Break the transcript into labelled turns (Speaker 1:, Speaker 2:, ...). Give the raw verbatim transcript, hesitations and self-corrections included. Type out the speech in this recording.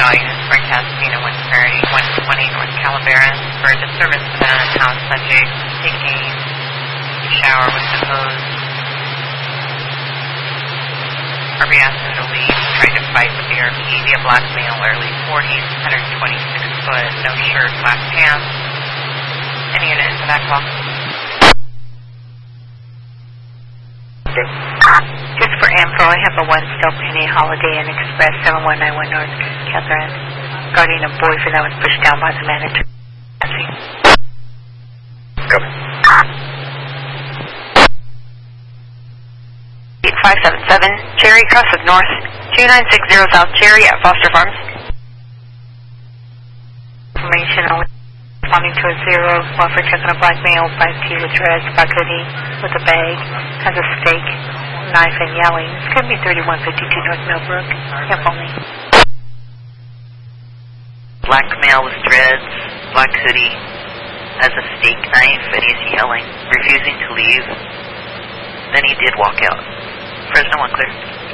Speaker 1: Stallion is broadcasting at one thirty, one twenty North Calaveras for a disturbance event. House subject taking a shower with the hose. R B S in the lead, trying to fight with the R P via black male, early forties, one twenty-six foot, no shirt, black pants. Any unit into that call?
Speaker 2: Just for info, I have a one still Penny Holiday Inn Express, seven one nine one North Catherine, guarding a boyfriend that was pushed down by the manager.
Speaker 3: Copy.
Speaker 2: five seven seven, Cherry, cross of North, two nine six zero South Cherry at Foster Farms. Information only responding to a zero, offer check on a black male, five T with dreads, black hoodie, with a bag, has a steak, knife, and yelling. It's going to be thirty-one fifty-two North Millbrook. Yep, only.
Speaker 1: Black male with dreads, black hoodie, has a steak knife, and he's yelling, refusing to leave. Then he did walk out. Fresno one clear.